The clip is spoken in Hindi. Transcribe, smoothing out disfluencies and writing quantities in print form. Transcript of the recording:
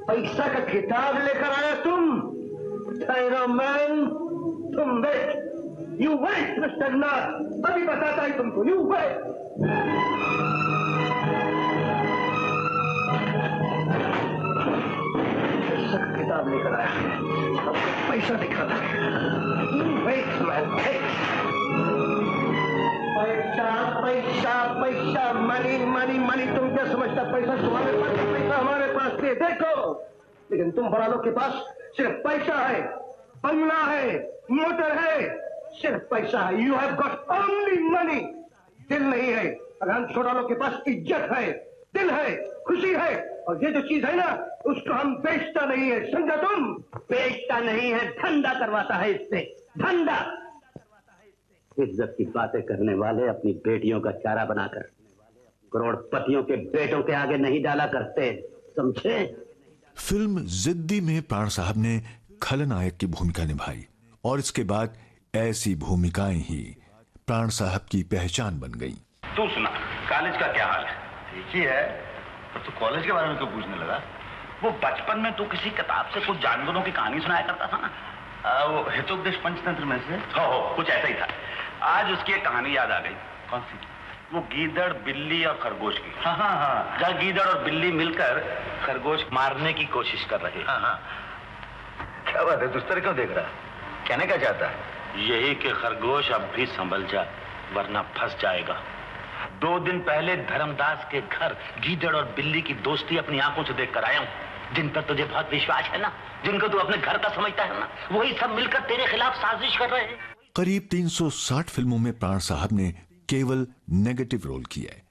पैसा का किताब लेकर आया तुम? ठहरो मैन, तुम वेट, यू वेट मिस्टर नाथ, अभी बताता है तुमको, यू वेट। किताब लेकर आया है, अब पैसा दिखाना है। वेट मैन, पैसा पैसा पैसा, मनी मनी मनी। तुम क्या समझता पैसा तुम्हारे पास, पैसा हमारे पास नहीं। देखो, लेकिन तुम बड़ा लोग के पास सिर्फ पैसा है, बंगला है, मोटर है, सिर्फ पैसा है। You have got only money, दिल नहीं है। अगर हम छोटा लोग के पास इज्जत है, दिल है, खुशी है, और ये जो चीज है ना, उसको हम बेचता नहीं है, समझा तुम? बेचता नहीं है, धंधा करवाता है इससे, धंधा। इज्जत की बातें करने वाले अपनी बेटियों का चारा बनाकर करोड़पतियों के बेटों के आगे नहीं डाला करते, समझे? फिल्म जिद्दी में प्राण साहब ने खलनायक की भूमिका निभाई और इसके बाद ऐसी भूमिकाएं ही प्राण साहब की पहचान बन गई। तू सुना, कॉलेज का क्या हाल है? ठीक ही है। तो कॉलेज के बारे में क्यों पूछने लगा? वो बचपन में तू किसी किताब से कुछ जानवरों की कहानी सुनाया करता था ना? वो हितोपदेश पंचतंत्र में से। हो कुछ ऐसा ही था। आज उसकी एक कहानी याद आ गई। कौन सी? वो गीदड़, बिल्ली और खरगोश की। हाँ हाँ हाँ। जहाँ गीदड़ और बिल्ली मिलकर खरगोश मारने की कोशिश कर रहे। हाँ हाँ। क्या बात है, तुझ तरह क्यों देख रहा है? कहने क्या चाहता है? यही कि खरगोश अब भी संभल जा, वरना फंस जाएगा। 2 दिन पहले धर्मदास के घर गीदड़ और बिल्ली की दोस्ती अपनी आंखों से देखकर आया हूं। जिन पर तुझे बहुत विश्वास है ना, जिनको तू अपने घर का समझता है ना, वही सब मिलकर तेरे खिलाफ साजिश कर रहे हैं। करीब 360 फिल्मों में प्राण साहब ने केवल नेगेटिव रोल किया है।